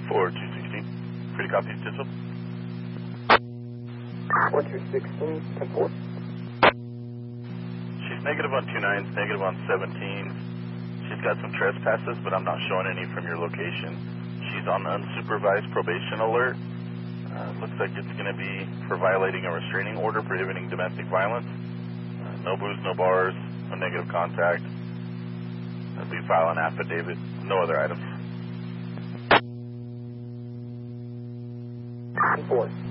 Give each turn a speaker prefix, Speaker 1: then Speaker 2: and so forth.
Speaker 1: 4216. Pretty copy, Tissel.
Speaker 2: 4216, 10-4.
Speaker 1: She's negative on 29s, negative on 17s. She's got some trespasses, but I'm not showing any from your location. She's on unsupervised probation alert. Looks like it's going to be for violating a restraining order prohibiting domestic violence. No booze, no bars, no negative contact. I'll be filing an affidavit. No other items.
Speaker 2: 4.